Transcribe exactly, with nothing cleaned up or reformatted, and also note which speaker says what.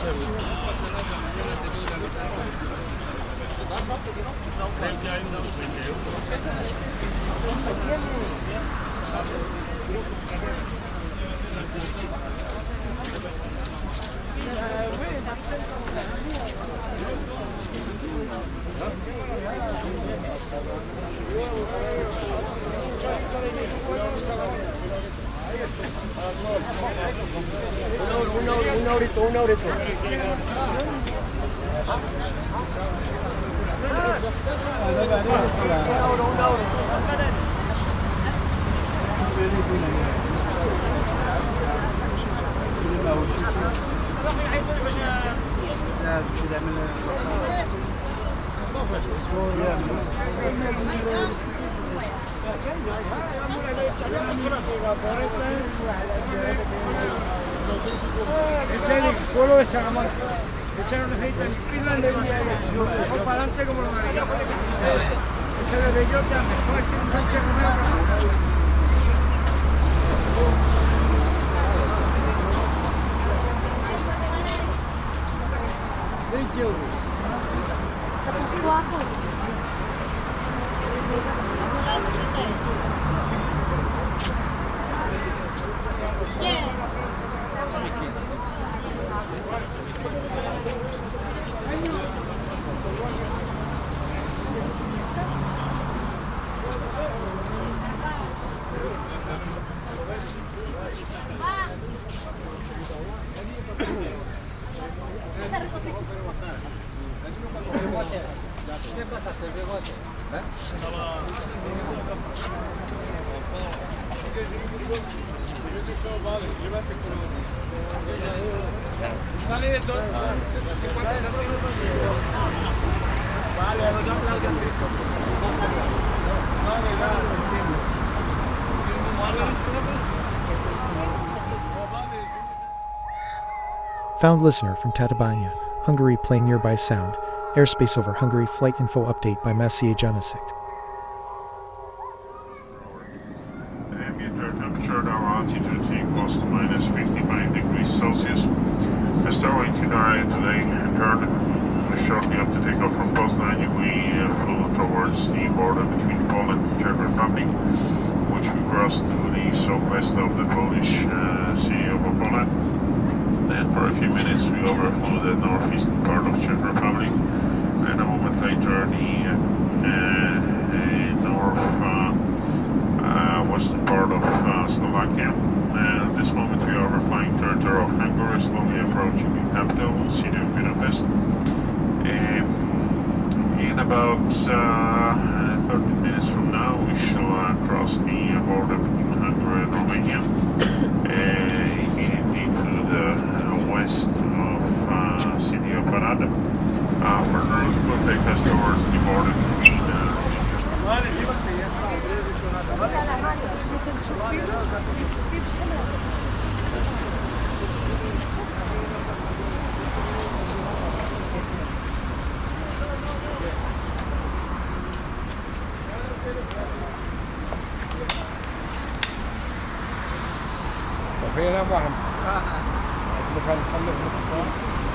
Speaker 1: Un aurito, un aurito. Solo de Salamanca. Echaron aceite en Finland de dejó para adelante como lo maravilló. Ese de bellota, mejor que un Sánchez Romero. veinte euros.
Speaker 2: Found listener from Tatabánya, Hungary playing nearby sound. Airspace over Hungary flight info update by Maciej Janasik.
Speaker 3: Ambient air temperature, our altitude equals to minus fifty-five degrees Celsius. The Starlink area today entered shortly after takeoff from Poznań. We uh, flew towards the border between Poland and Czech Republic, which we crossed to the southwest of the Polish uh, city of Opole. Then for a few minutes we overflew the northeastern part of Czech Republic, and a moment later the uh, uh, north uh, uh, western part of uh, Slovakia. And at this moment we are overflying territory of Hungary, slowly approaching the capital, city of Budapest. Um, in about uh, thirty minutes from now we shall uh, cross the border between Hungary and Romania uh, into the uh, west of uh, city of Arad. Uh, further route will take us towards the border between uh,
Speaker 1: فينا واحد.